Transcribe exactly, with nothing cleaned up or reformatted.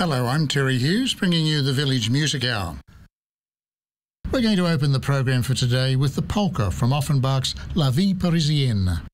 Hello, I'm Terry Hughes, bringing you the Village Music Hour. We're going to open the program for today with the polka from Offenbach's La Vie Parisienne.